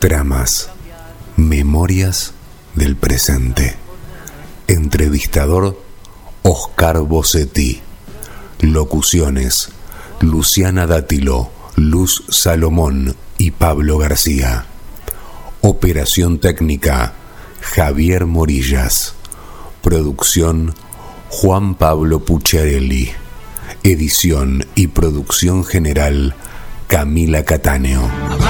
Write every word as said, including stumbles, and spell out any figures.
Tramas, memorias del presente. Entrevistador Oscar Bossetti. Locuciones Luciana Dátilo, Luz Salomón y Pablo García. Operación técnica Javier Morillas. Producción Juan Pablo Pucciarelli. Edición y producción general Camila Cattaneo.